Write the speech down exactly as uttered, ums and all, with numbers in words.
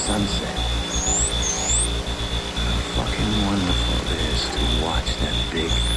sunset. How fucking wonderful it is to watch that big